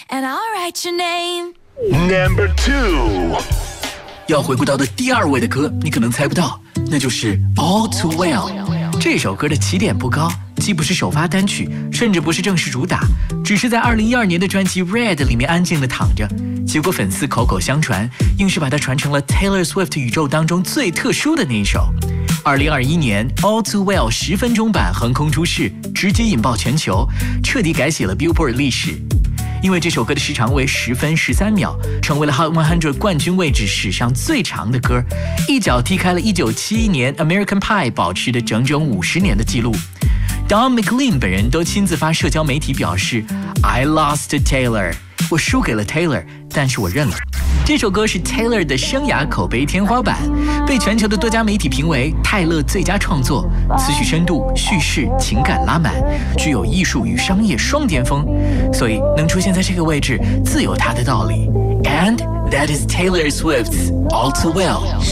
and I'll write your name. Number 2。 要回顾到的第2位的歌，你可能猜不到，那就是 All Too Well。这首歌的起点不高，既不是首发单曲，甚至不是正式主打，只是在2012年的专辑 Red 里面安静地躺着。结果粉丝口口相传，硬是把它传成了 Taylor Swift 宇宙当中最特殊的那一首。2021年 All Too Well 10分钟版横空出世，直接引爆全球，彻底改写了 Billboard 历史。因为这首歌的时长为10分13秒，成为了 Hot 100冠军位置史上最长的歌，一脚踢开了1971年 American Pie 保持的整整50年的记录。Don McLean 本人都亲自发社交媒体表示 I lost to Taylor， 我输给了 Taylor， 但是我认了。这首歌是 Taylor 的生涯口碑天花板，被全球的多家媒体评为泰勒最佳创作，词曲深度、叙事、情感拉满，具有艺术与商业双巅峰，所以能出现在这个位置，自有它的道理。And that is Taylor Swift's All Too Well。